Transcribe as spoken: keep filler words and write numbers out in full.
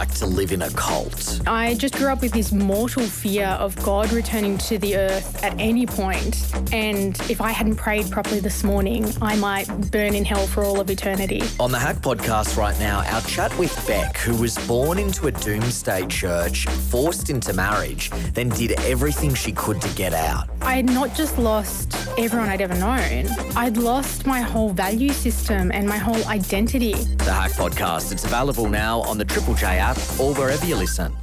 like to live in a cult. I just grew up with this mortal fear of God returning to the earth at any point, and if I hadn't prayed properly this morning, I might burn in hell for all of eternity. On the Hack podcast right now, our chat with Beck, who was born into a doomsday church, forced into marriage, then did everything she could to get out. I had not just lost everyone I'd ever known, I'd lost my whole value system and my whole identity. The Hack podcast, it's available now on the Triple J app or wherever you listen.